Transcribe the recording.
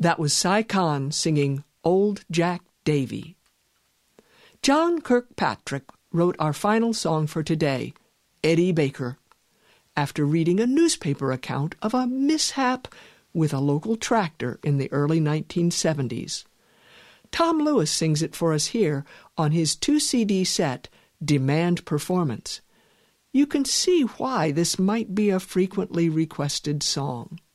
That was Cy Kahn singing Old Jack Davy. John Kirkpatrick wrote our final song for today, Eddie Baker, after reading a newspaper account of a mishap with a local tractor in the early 1970s. Tom Lewis sings it for us here on his 2-CD set, Demand Performance. You can see why this might be a frequently requested song.